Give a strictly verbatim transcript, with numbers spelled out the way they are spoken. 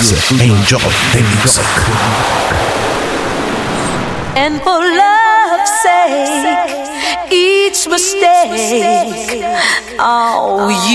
Relax e enjoy the music. And for love's sake, each mistake, oh, you